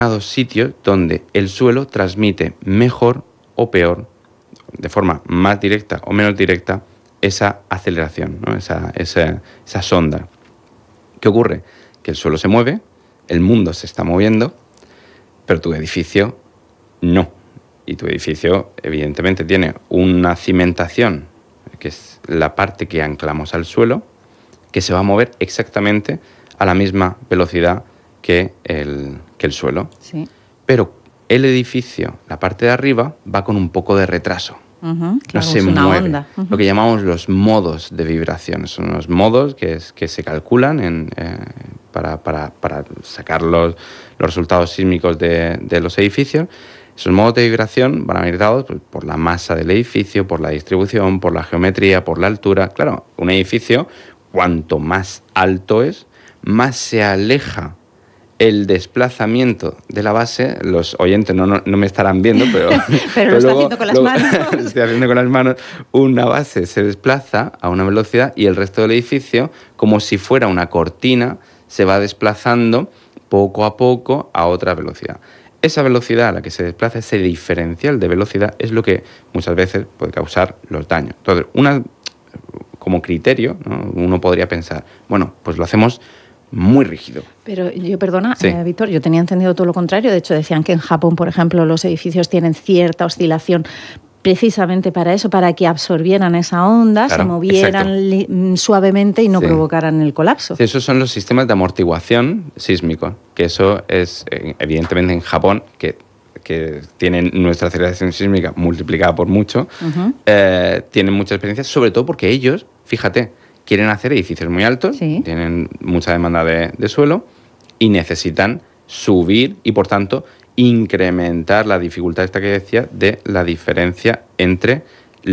sitios donde el suelo transmite mejor o peor, de forma más directa o menos directa, esa aceleración, ¿no? esa sonda. ¿Qué ocurre? Que el suelo se mueve, el mundo se está moviendo, pero tu edificio no. Y tu edificio, evidentemente, tiene una cimentación, que es la parte que anclamos al suelo, que se va a mover exactamente a la misma velocidad que el suelo. Sí. Pero el edificio, la parte de arriba, va con un poco de retraso. Claro, No se es una mueve. onda. Lo que llamamos los modos de vibración. Son unos modos que se calculan para sacar los resultados sísmicos de los edificios. Esos modos de vibración van a venir dados por la masa del edificio, por la distribución, por la geometría, por la altura. Claro, un edificio, cuanto más alto es, más se aleja el desplazamiento de la base. Los oyentes no me estarán viendo, pero pero lo está haciendo con las manos. Lo estoy haciendo con las manos. Una base se desplaza a una velocidad y el resto del edificio, como si fuera una cortina, se va desplazando poco a poco a otra velocidad. Esa velocidad a la que se desplaza, ese diferencial de velocidad, es lo que muchas veces puede causar los daños. Entonces, como criterio, ¿no? Uno podría pensar, bueno, pues lo hacemos muy rígido. Pero yo, perdona, sí. Víctor, yo tenía entendido todo lo contrario. De hecho, decían que en Japón, por ejemplo, los edificios tienen cierta oscilación precisamente para eso, para que absorbieran esa onda, claro, se movieran suavemente y no provocaran el colapso. Sí, esos son los sistemas de amortiguación sísmico, que eso es, evidentemente, en Japón, que tienen nuestra aceleración sísmica multiplicada por mucho, tienen mucha experiencia, sobre todo porque ellos, fíjate, quieren hacer edificios muy altos, tienen mucha demanda de suelo y necesitan subir y, por tanto, incrementar la dificultad esta que decía de la diferencia entre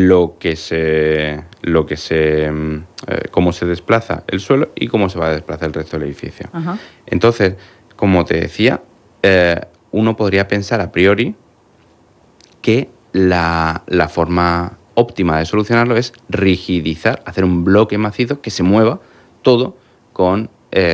cómo se desplaza el suelo y cómo se va a desplazar el resto del edificio. Ajá. Entonces, como te decía, uno podría pensar a priori que la forma óptima de solucionarlo es rigidizar, hacer un bloque macizo que se mueva todo con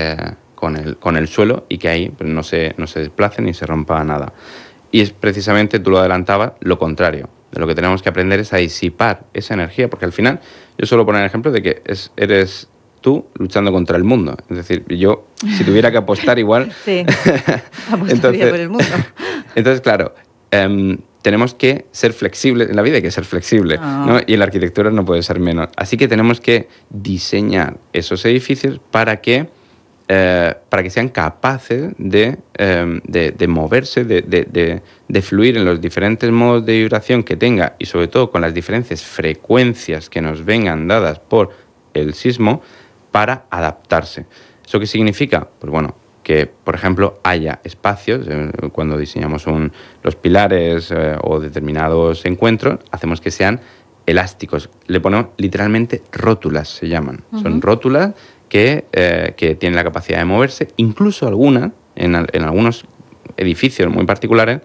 el suelo y que ahí pues, no se desplace ni se rompa nada. Y es precisamente, tú lo adelantabas, lo contrario. De lo que tenemos que aprender es a disipar esa energía, porque al final, yo suelo poner el ejemplo de que eres tú luchando contra el mundo. Es decir, yo, si tuviera que apostar igual... Sí, apostaría por el mundo. Entonces, claro, tenemos que ser flexibles, en la vida hay que ser flexible, ¿no? Y en la arquitectura no puede ser menos. Así que tenemos que diseñar esos edificios para que sean capaces de moverse, de fluir en los diferentes modos de vibración que tenga y sobre todo con las diferentes frecuencias que nos vengan dadas por el sismo para adaptarse. ¿Eso qué significa? Pues bueno, que, por ejemplo, haya espacios, cuando diseñamos los pilares o determinados encuentros, hacemos que sean elásticos. Le ponemos literalmente rótulas, se llaman. Son rótulas que tienen la capacidad de moverse. Incluso algunas, en algunos edificios muy particulares,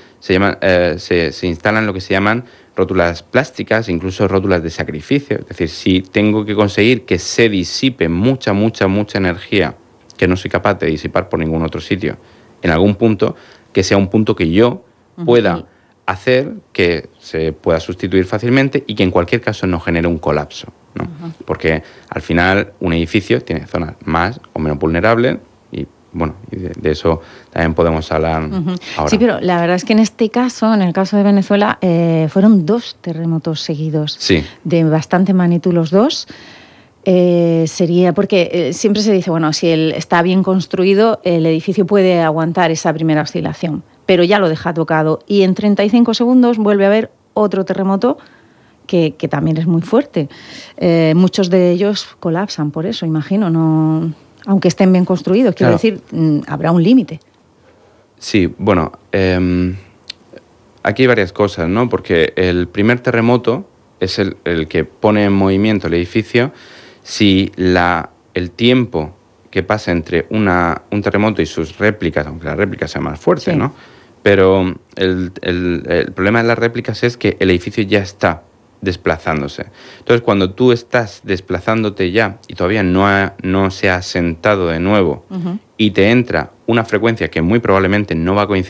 se instalan lo que se llaman rótulas plásticas, incluso rótulas de sacrificio. Es decir, si tengo que conseguir que se disipe mucha energía que no soy capaz de disipar por ningún otro sitio, en algún punto, que sea un punto que yo pueda hacer que se pueda sustituir fácilmente y que en cualquier caso no genere un colapso, ¿no? Porque al final un edificio tiene zonas más o menos vulnerables y bueno, y de eso también podemos hablar ahora. Sí, pero la verdad es que en este caso, en el caso de Venezuela, fueron 2 terremotos seguidos, de bastante magnitud los 2. Sería porque siempre se dice, bueno, si está bien construido, el edificio puede aguantar esa primera oscilación, pero ya lo deja tocado y en 35 segundos vuelve a haber otro terremoto que también es muy fuerte. Muchos de ellos colapsan por eso, imagino, no, aunque estén bien construidos, quiero decir, habrá un límite. Sí, bueno, aquí hay varias cosas, ¿no? Porque el primer terremoto es el que pone en movimiento el edificio. Si el tiempo que pasa entre un terremoto y sus réplicas, aunque la réplica sea más fuerte, ¿no? Pero el problema de las réplicas es que el edificio ya está desplazándose. Entonces, cuando tú estás desplazándote ya y todavía no se ha asentado de nuevo y te entra una frecuencia que muy probablemente no va a coincidir